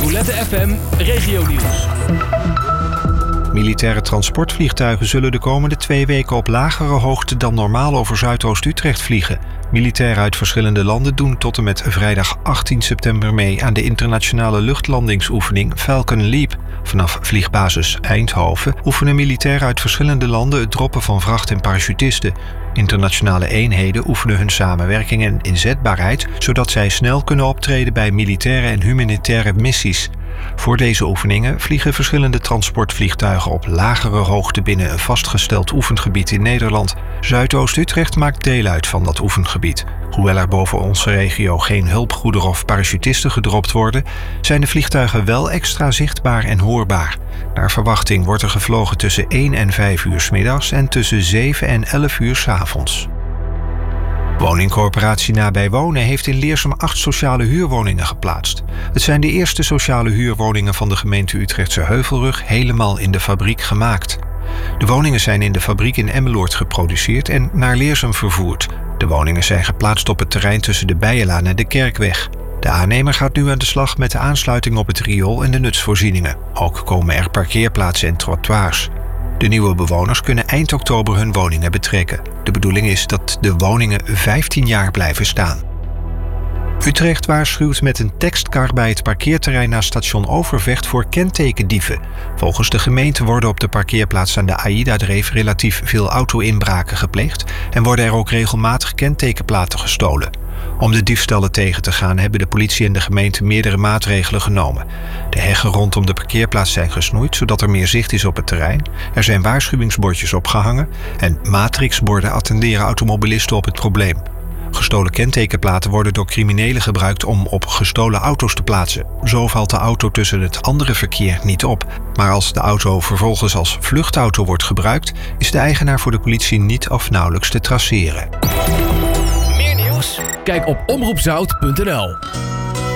Roulette FM Regionieuws. Militaire transportvliegtuigen zullen de komende 2 weken op lagere hoogte dan normaal over Zuidoost-Utrecht vliegen. Militairen uit verschillende landen doen tot en met vrijdag 18 september mee aan de internationale luchtlandingsoefening Falcon Leap. Vanaf vliegbasis Eindhoven oefenen militairen uit verschillende landen het droppen van vracht en parachutisten. Internationale eenheden oefenen hun samenwerking en inzetbaarheid, zodat zij snel kunnen optreden bij militaire en humanitaire missies. Voor deze oefeningen vliegen verschillende transportvliegtuigen op lagere hoogte binnen een vastgesteld oefengebied in Nederland. Zuidoost-Utrecht maakt deel uit van dat oefengebied. Hoewel er boven onze regio geen hulpgoederen of parachutisten gedropt worden, zijn de vliegtuigen wel extra zichtbaar en hoorbaar. Naar verwachting wordt er gevlogen tussen 1 en 5 uur 's middags en tussen 7 en 11 uur 's avonds. Woningcorporatie Nabij Wonen heeft in Leersum 8 sociale huurwoningen geplaatst. Het zijn de eerste sociale huurwoningen van de gemeente Utrechtse Heuvelrug helemaal in de fabriek gemaakt. De woningen zijn in de fabriek in Emmeloord geproduceerd en naar Leersum vervoerd. De woningen zijn geplaatst op het terrein tussen de Bijenlaan en de Kerkweg. De aannemer gaat nu aan de slag met de aansluiting op het riool en de nutsvoorzieningen. Ook komen er parkeerplaatsen en trottoirs. De nieuwe bewoners kunnen eind oktober hun woningen betrekken. De bedoeling is dat de woningen 15 jaar blijven staan. Utrecht waarschuwt met een tekstkar bij het parkeerterrein naast station Overvecht voor kentekendieven. Volgens de gemeente worden op de parkeerplaats aan de AIDA-dreef relatief veel auto-inbraken gepleegd en worden er ook regelmatig kentekenplaten gestolen. Om de diefstallen tegen te gaan hebben de politie en de gemeente meerdere maatregelen genomen. De heggen rondom de parkeerplaats zijn gesnoeid, zodat er meer zicht is op het terrein. Er zijn waarschuwingsbordjes opgehangen en matrixborden attenderen automobilisten op het probleem. Gestolen kentekenplaten worden door criminelen gebruikt om op gestolen auto's te plaatsen. Zo valt de auto tussen het andere verkeer niet op. Maar als de auto vervolgens als vluchtauto wordt gebruikt, is de eigenaar voor de politie niet of nauwelijks te traceren. Meer nieuws? Kijk op omroepzout.nl.